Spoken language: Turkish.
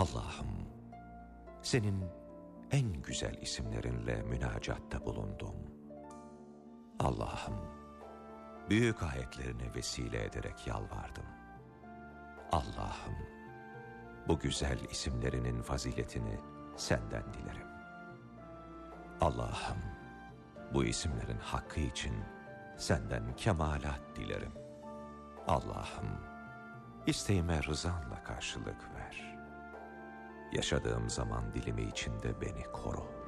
Allah'ım, senin en güzel isimlerinle münacatta bulundum. Allah'ım, büyük ayetlerine vesile ederek yalvardım. Allah'ım, bu güzel isimlerinin faziletini senden dilerim. Allah'ım, bu isimlerin hakkı için senden kemalat dilerim. Allah'ım, isteğime rızanla karşılık ver. Yaşadığım zaman dilimi içinde beni koru.